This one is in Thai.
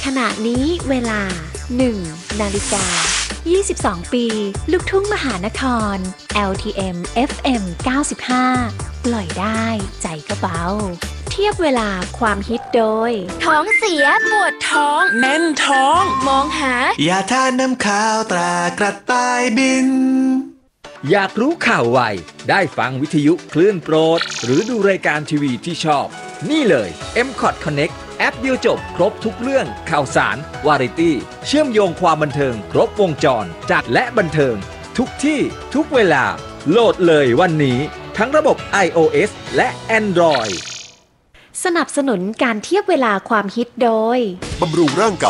ขณะนี้เวลา 1 นาฬิกา 22 ปีลูกทุ่งมหานคร LTM FM 95 ปล่อยได้ใจก็เบาเทียบเวลาความฮิตโดยท้องเสียปวดท้องแน่นท้องมองหายาทาน้ำข้าวตรากระต่ายบินอยากรู้ข่าวไวได้ฟังวิทยุคลื่นโปรดหรือดูรายการทีวีที่ชอบนี่เลย MCOT Connect แอปเดียวจบครบทุกเรื่องข่าวสารวาไรตี้เชื่อมโยงความบันเทิงครบวงจรจัดและบันเทิงทุกที่ทุกเวลาโหลดเลยวันนี้ทั้งระบบ iOS และ Android สนับสนุนการเทียบเวลาความฮิตโดยบำรุงร่างกาย